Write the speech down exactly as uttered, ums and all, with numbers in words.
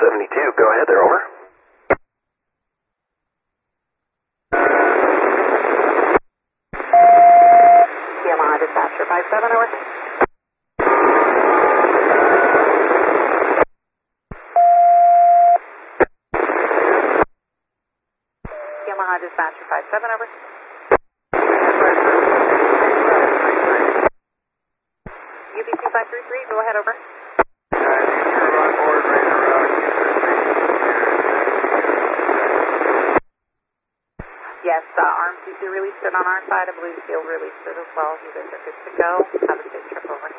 seventy-two, go ahead there, over. Yamaha dispatcher five seven, over. Yamaha dispatcher five seven, over. U B two five three three, go ahead, over. Yes, uh, arm C C released it on our side. I believe Steel released it as well. You guys are good to go. Have a safe trip, over.